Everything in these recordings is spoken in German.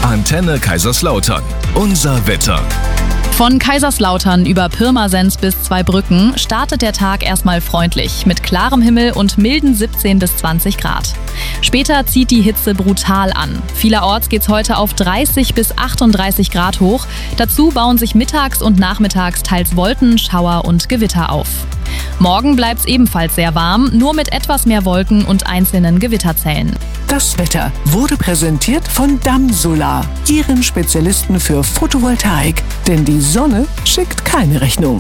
Antenne Kaiserslautern. Unser Wetter. Von Kaiserslautern über Pirmasens bis Zweibrücken startet der Tag erstmal freundlich mit klarem Himmel und milden 17 bis 20 Grad. Später zieht die Hitze brutal an. Vielerorts geht's heute auf 30 bis 38 Grad hoch. Dazu bauen sich mittags und nachmittags teils Wolken, Schauer und Gewitter auf. Morgen bleibt's ebenfalls sehr warm, nur mit etwas mehr Wolken und einzelnen Gewitterzellen. Das Wetter wurde präsentiert von Damsolar, Ihren Spezialisten für Photovoltaik. Denn die Sonne schickt keine Rechnung.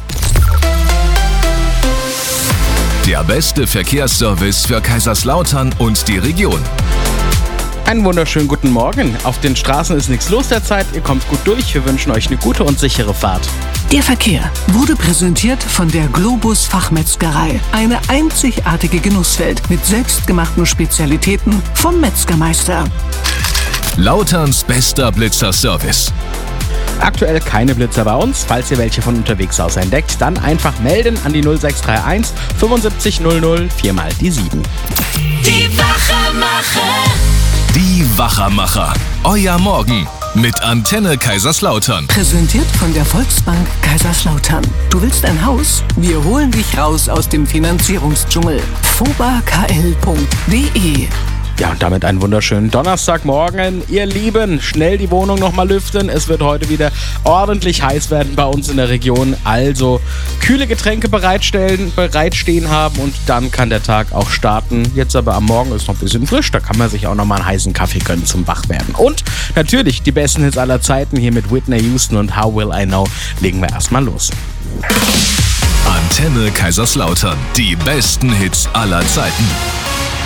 Der beste Verkehrsservice für Kaiserslautern und die Region. Einen wunderschönen guten Morgen. Auf den Straßen ist nichts los derzeit. Ihr kommt gut durch. Wir wünschen euch eine gute und sichere Fahrt. Der Verkehr wurde präsentiert von der Globus Fachmetzgerei. Eine einzigartige Genusswelt mit selbstgemachten Spezialitäten vom Metzgermeister. Lauterns bester Blitzerservice. Aktuell keine Blitzer bei uns. Falls ihr welche von unterwegs aus entdeckt, dann einfach melden an die 0631 75 00 4 mal die 7. Die Wachermacher. Die Wachermacher. Euer Morgen mit Antenne Kaiserslautern. Präsentiert von der Volksbank Kaiserslautern. Du willst ein Haus? Wir holen dich raus aus dem Finanzierungsdschungel. fobakl.de. Ja, und damit einen wunderschönen Donnerstagmorgen. Ihr Lieben, schnell die Wohnung nochmal lüften. Es wird heute wieder ordentlich heiß werden bei uns in der Region. Also kühle Getränke bereitstehen haben und dann kann der Tag auch starten. Jetzt aber am Morgen ist noch ein bisschen frisch. Da kann man sich auch nochmal einen heißen Kaffee gönnen zum Wachwerden. Und natürlich die besten Hits aller Zeiten hier mit Whitney Houston und How Will I Know. Legen wir erstmal los. Antenne Kaiserslautern. Die besten Hits aller Zeiten.